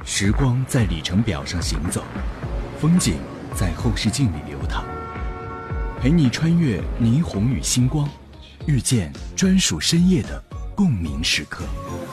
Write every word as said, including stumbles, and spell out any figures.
时光在里程表上行走，风景在后视镜里流淌，陪你穿越霓虹与星光，遇见专属深夜的共鸣时刻。